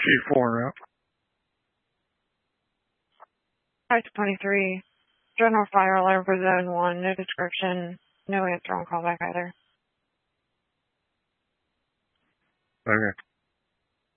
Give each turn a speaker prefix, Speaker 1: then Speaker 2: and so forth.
Speaker 1: G4 up.
Speaker 2: 523. General fire alarm for zone 1. No description. No answer on callback either.
Speaker 1: Okay.